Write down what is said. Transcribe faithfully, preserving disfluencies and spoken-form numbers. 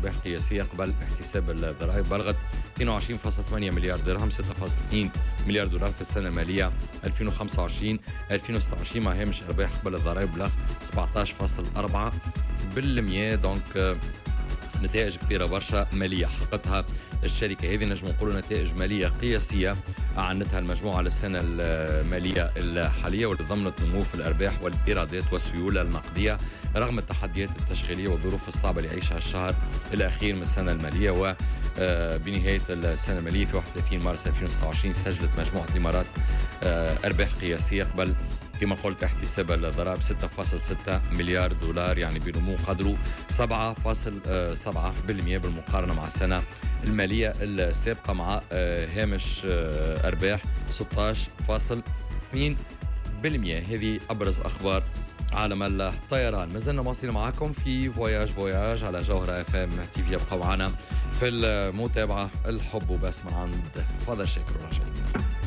أرباح قياسية قبل احتساب الضرائب بلغت اثنين وعشرين فاصلة ثمانية مليار درهم، ستة فاصلة اثنين مليار دولار في السنة المالية ألفين وخمسة وعشرين ألفين وستة وعشرين، مع هامش أرباح قبل الضرائب بلغ سبعة عشر فاصلة أربعة بالمئة. دونك نتائج كبيرة برشا مالية حققتها الشركة هذه. نجم نقولوا نتائج مالية قياسية أعلنتها المجموعة للسنة المالية الحالية، واللي ضمنت نمو في الأرباح والإيرادات والسيولة النقدية رغم التحديات التشغيلية والظروف الصعبة اللي يعيشها الشهر الأخير من السنة المالية. وبنهاية السنة المالية في واحد وثلاثين مارس ألفين وستة وعشرين سجلت مجموعة الإمارات أرباح قياسية قبل كما قلت احتساب الضرائب ستة فاصلة ستة مليار دولار، يعني بنمو قدره سبعة فاصلة سبعة بالمئة بالمقارنة مع السنة المالية السابقة، مع هامش أرباح ستة عشر فاصلة اثنين بالمئة. هذه أبرز أخبار عالم الطيران. ما زلنا مواصلين معكم في فواياج فواياج على جوهرة اف ام تي في. يبقوا معنا في المتابعة. الحب وبس من عند فضل شاكر ورجعين.